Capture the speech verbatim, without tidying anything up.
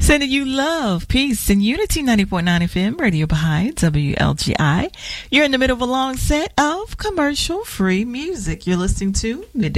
Sending you love, peace, and unity. ninety point nine F M, Radio Baha'i, W L G I. You're in the middle of a long set of commercial-free music. You're listening to Midday